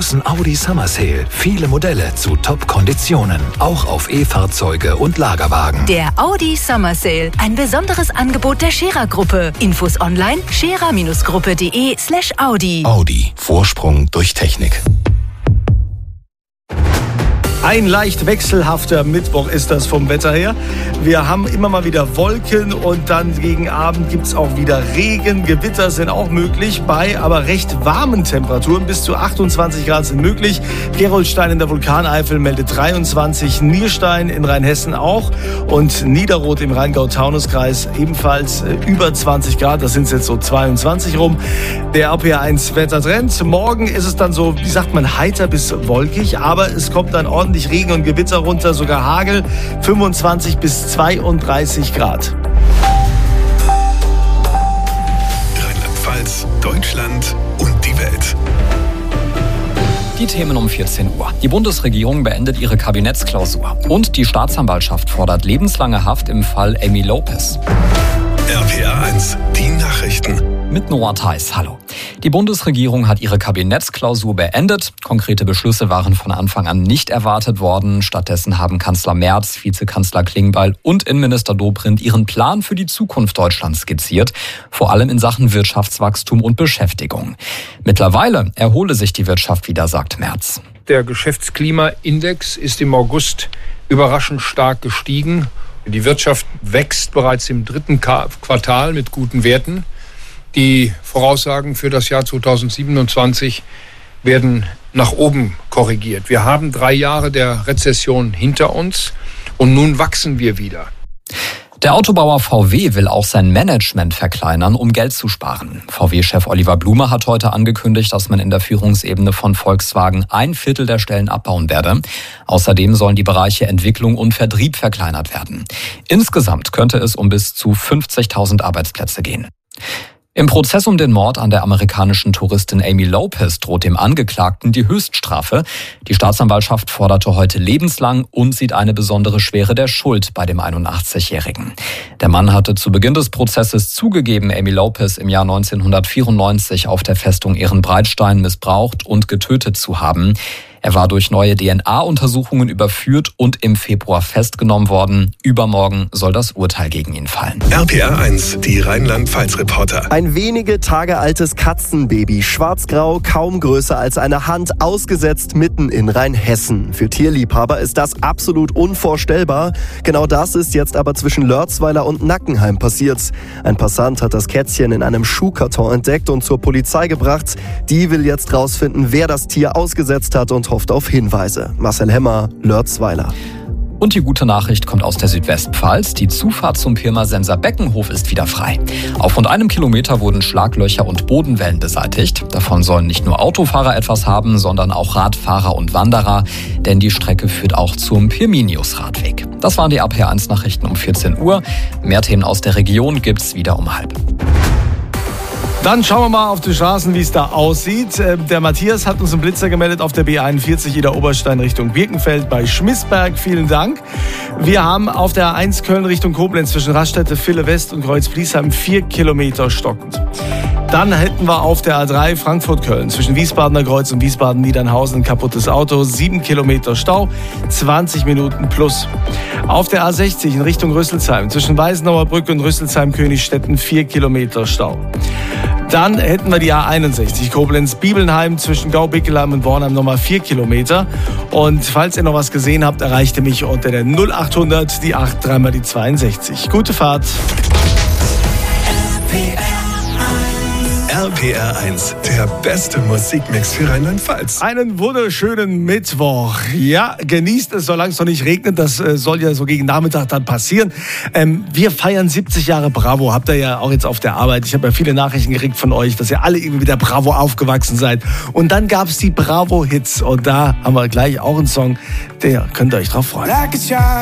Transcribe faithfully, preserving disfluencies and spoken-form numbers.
großen Audi Summer Sale. Viele Modelle zu Top-Konditionen. Auch auf E-Fahrzeuge und Lagerwagen. Der Audi Summer Sale. Ein besonderes Angebot der Scherer-Gruppe. Infos online scherer-gruppe.de slash Audi. Audi. Vorsprung durch Technik. Ein leicht wechselhafter Mittwoch ist das vom Wetter her. Wir haben immer mal wieder Wolken und dann gegen Abend gibt es auch wieder Regen. Gewitter sind auch möglich bei aber recht warmen Temperaturen. Bis zu achtundzwanzig Grad sind möglich. Gerolstein in der Vulkaneifel meldet dreiundzwanzig, Nierstein in Rheinhessen auch und Niederroth im Rheingau-Taunus-Kreis ebenfalls über zwanzig Grad. Das sind jetzt so zweiundzwanzig rum. Der R P R eins Wettertrend. Morgen ist es dann so, wie sagt man, heiter bis wolkig, aber es kommt dann ordentlich Regen und Gewitter runter, sogar Hagel, fünfundzwanzig bis zweiunddreißig Grad. Rheinland-Pfalz, Deutschland und die Welt. Die Themen um vierzehn Uhr. Die Bundesregierung beendet ihre Kabinettsklausur. Und die Staatsanwaltschaft fordert lebenslange Haft im Fall Amy Lopez. R P R eins, die Nachrichten. Mit Noah Theis, hallo. Die Bundesregierung hat ihre Kabinettsklausur beendet. Konkrete Beschlüsse waren von Anfang an nicht erwartet worden. Stattdessen haben Kanzler Merz, Vizekanzler Klingbeil und Innenminister Dobrindt ihren Plan für die Zukunft Deutschlands skizziert. Vor allem in Sachen Wirtschaftswachstum und Beschäftigung. Mittlerweile erhole sich die Wirtschaft wieder, sagt Merz. Der Geschäftsklimaindex ist im August überraschend stark gestiegen. Die Wirtschaft wächst bereits im dritten Quartal mit guten Werten. Die Voraussagen für das Jahr zweitausendsiebenundzwanzig werden nach oben korrigiert. Wir haben drei Jahre der Rezession hinter uns und nun wachsen wir wieder. Der Autobauer V W will auch sein Management verkleinern, um Geld zu sparen. V W-Chef Oliver Blume hat heute angekündigt, dass man in der Führungsebene von Volkswagen ein Viertel der Stellen abbauen werde. Außerdem sollen die Bereiche Entwicklung und Vertrieb verkleinert werden. Insgesamt könnte es um bis zu fünfzigtausend Arbeitsplätze gehen. Im Prozess um den Mord an der amerikanischen Touristin Amy Lopez droht dem Angeklagten die Höchststrafe. Die Staatsanwaltschaft forderte heute lebenslang und sieht eine besondere Schwere der Schuld bei dem einundachtzigjährigen. Der Mann hatte zu Beginn des Prozesses zugegeben, Amy Lopez im Jahr neunzehnhundertvierundneunzig auf der Festung Ehrenbreitstein missbraucht und getötet zu haben. Er war durch neue D N A-Untersuchungen überführt und im Februar festgenommen worden. Übermorgen soll das Urteil gegen ihn fallen. R P R eins, die Rheinland-Pfalz-Reporter. Ein wenige Tage altes Katzenbaby, schwarzgrau, kaum größer als eine Hand, ausgesetzt mitten in Rheinhessen. Für Tierliebhaber ist das absolut unvorstellbar. Genau das ist jetzt aber zwischen Lörzweiler und Nackenheim passiert. Ein Passant hat das Kätzchen in einem Schuhkarton entdeckt und zur Polizei gebracht. Die will jetzt rausfinden, wer das Tier ausgesetzt hat und hofft auf Hinweise. Marcel Hemmer, Lörzweiler. Und die gute Nachricht kommt aus der Südwestpfalz. Die Zufahrt zum Pirmasenser Beckenhof ist wieder frei. Auf rund einem Kilometer wurden Schlaglöcher und Bodenwellen beseitigt. Davon sollen nicht nur Autofahrer etwas haben, sondern auch Radfahrer und Wanderer. Denn die Strecke führt auch zum Pirminius-Radweg. Das waren die R P R eins Nachrichten um vierzehn Uhr. Mehr Themen aus der Region gibt's wieder um halb. Dann schauen wir mal auf die Straßen, wie es da aussieht. Der Matthias hat uns einen Blitzer gemeldet auf der B einundvierzig Ida Oberstein Richtung Birkenfeld bei Schmissberg. Vielen Dank. Wir haben auf der A eins Köln Richtung Koblenz zwischen Raststätte, Ville West und Kreuz-Bliesheim vier Kilometer stockend. Dann hätten wir auf der A drei Frankfurt-Köln zwischen Wiesbadener Kreuz und Wiesbaden-Niedernhausen ein kaputtes Auto, sieben Kilometer Stau, zwanzig Minuten plus. Auf der A sechzig in Richtung Rüsselsheim zwischen Weißenauer Brücke und Rüsselsheim-Königstetten vier Kilometer Stau. Dann hätten wir die A einundsechzig Koblenz-Bibelnheim zwischen Gau-Bickelheim und Bornheim nochmal vier Kilometer. Und falls ihr noch was gesehen habt, erreicht ihr mich unter der null achthundert, die acht, dreimal die zweiundsechzig. Gute Fahrt. R P R eins, der beste Musikmix für Rheinland-Pfalz. Einen wunderschönen Mittwoch. Ja, genießt es, solange es noch nicht regnet. Das äh, soll ja so gegen Nachmittag dann passieren. Ähm, wir feiern siebzig Jahre Bravo. Habt ihr ja auch jetzt auf der Arbeit. Ich habe ja viele Nachrichten gekriegt von euch, dass ihr alle irgendwie mit der Bravo aufgewachsen seid. Und dann gab es die Bravo-Hits. Und da haben wir gleich auch einen Song. Der könnt ihr euch drauf freuen.